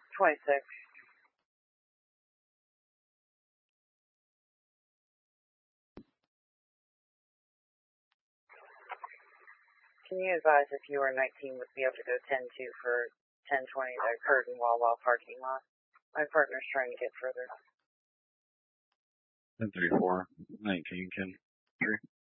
26. Can you advise if you or 19 would be able to go 10-2 for 1020 that occurred in Wawa parking lot? My partner's trying to get further. 10-3-4, 19 can. 3.